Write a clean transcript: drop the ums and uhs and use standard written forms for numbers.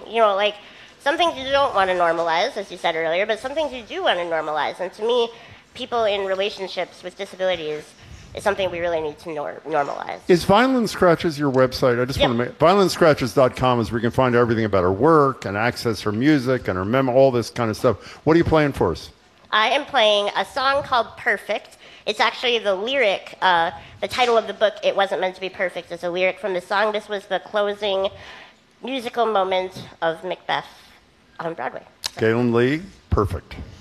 you know, like, some things you don't want to normalize, as you said earlier, but some things you do want to normalize. And to me, people in relationships with disabilities is something we really need to normalize. Is Violin Scratches your website? I just want to make ViolinScratches.com is where you can find everything about her work and access her music and her memo, all this kind of stuff. What are you playing for us? I am playing a song called Perfect. It's actually the lyric, the title of the book, It Wasn't Meant to Be Perfect, is a lyric from the song. This was the closing musical moment of Macbeth on Broadway. Galen Lee, Perfect.